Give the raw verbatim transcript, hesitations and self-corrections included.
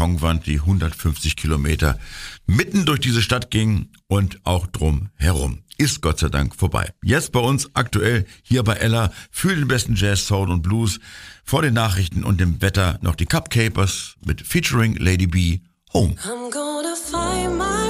Betonwand, die hundertfünfzig Kilometer mitten durch diese Stadt ging und auch drum herum. Ist Gott sei Dank vorbei. Jetzt bei uns aktuell hier bei Ella für den besten Jazz, Soul und Blues. Vor den Nachrichten und dem Wetter noch die Cupcapers mit Featuring Lady B, Home. I'm gonna find my